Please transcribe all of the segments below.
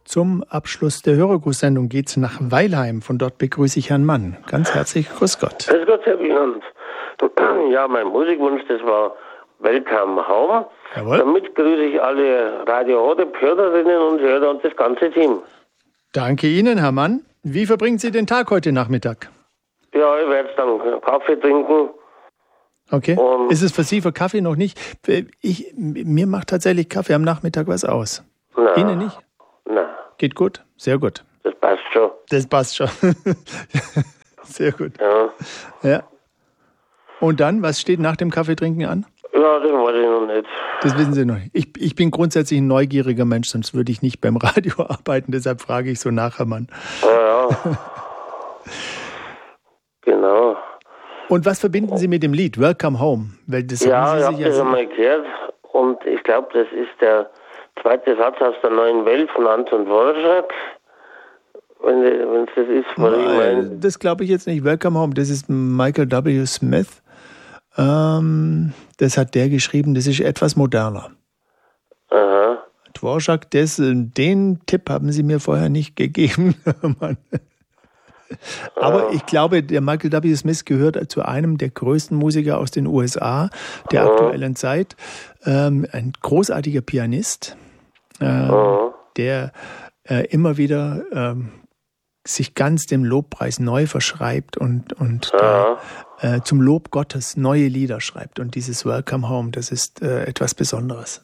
Zum Abschluss der Hörergrußsendung geht's nach Weilheim. Von dort begrüße ich Herrn Mann. Ganz herzlich grüß Gott. Grüß Gott, Herr Wieland. Ja, mein Musikwunsch, das war Welcome Home. Jawohl. Damit grüße ich alle Radio Horeb Hörerinnen und Hörer und das ganze Team. Danke Ihnen, Herr Mann. Wie verbringen Sie den Tag heute Nachmittag? Ja, ich werde dann Kaffee trinken. Okay. Und Ist es für Sie für Kaffee noch nicht? Mir macht tatsächlich Kaffee am Nachmittag was aus. Na, Ihnen nicht? na, Geht gut? Sehr gut. das passt schon. Das passt schon. Sehr gut. Ja, Ja. Und dann, was steht nach dem Kaffeetrinken an? ja, das weiß ich noch nicht. Das wissen Sie noch nicht. Ich bin grundsätzlich ein neugieriger Mensch, sonst würde ich nicht beim Radio arbeiten. Deshalb frage ich so nach, Herr Mann. Ja, genau. Und was verbinden Sie mit dem Lied Welcome Home? Weil das Ja, haben ich Sie habe sich das einmal gehört und ich glaube, das ist der zweite Satz aus der Neuen Welt von Anton Dvorak. Wenn es das ist, was ich meine. Das glaube ich jetzt nicht. Welcome Home, das ist Michael W. Smith. Das hat der geschrieben, das ist etwas moderner. Aha. Dvorak, den Tipp haben Sie mir vorher nicht gegeben. Mann. Aber ich glaube, der Michael W. Smith gehört zu einem der größten Musiker aus den USA der aktuellen Zeit. Ein großartiger Pianist, der immer wieder sich ganz dem Lobpreis neu verschreibt und zum Lob Gottes neue Lieder schreibt. Und dieses Welcome Home, das ist etwas Besonderes.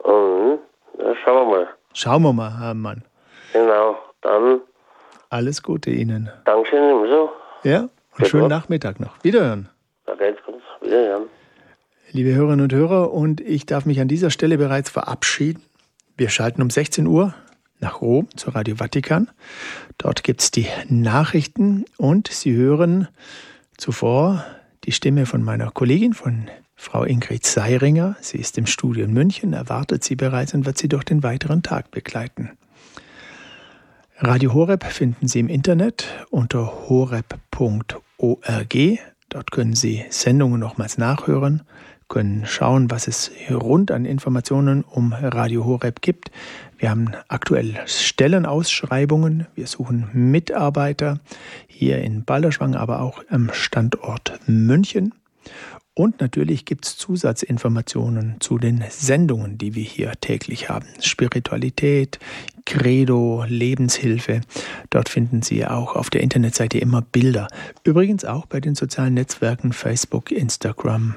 Ja, schauen wir mal. Schauen wir mal, Herr Mann. Genau, dann Alles Gute Ihnen. Dankeschön ebenso. Ja, und schönen Nachmittag noch. Wiederhören. Da geht's gut. Wiederhören. Liebe Hörerinnen und Hörer, und ich darf mich an dieser Stelle bereits verabschieden. Wir schalten um 16 Uhr nach Rom zu Radio Vatikan. Dort gibt es die Nachrichten und Sie hören zuvor die Stimme von meiner Kollegin, von Frau Ingrid Seiringer. Sie ist im Studio in München, erwartet Sie bereits und wird Sie durch den weiteren Tag begleiten. Radio Horeb finden Sie im Internet unter horeb.org. Dort können Sie Sendungen nochmals nachhören, können schauen, was es rund an Informationen um Radio Horeb gibt. Wir haben aktuell Stellenausschreibungen. Wir suchen Mitarbeiter hier in Balderschwang, aber auch am Standort München. Und natürlich gibt es Zusatzinformationen zu den Sendungen, die wir hier täglich haben. Spiritualität, Credo, Lebenshilfe. Dort finden Sie auch auf der Internetseite immer Bilder. Übrigens auch bei den sozialen Netzwerken Facebook, Instagram,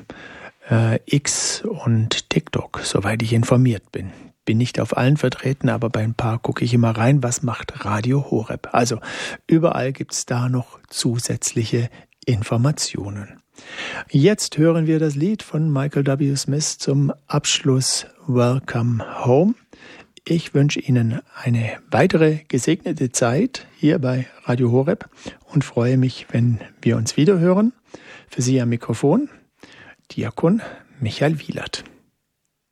X und TikTok, soweit ich informiert bin. Bin nicht auf allen vertreten, aber bei ein paar gucke ich immer rein, was macht Radio Horeb. Also überall gibt es da noch zusätzliche Informationen. Jetzt hören wir das Lied von Michael W. Smith zum Abschluss Welcome Home. Ich wünsche Ihnen eine weitere gesegnete Zeit hier bei Radio Horeb und freue mich, wenn wir uns wieder hören. Für Sie am Mikrofon Diakon Michael Wielert.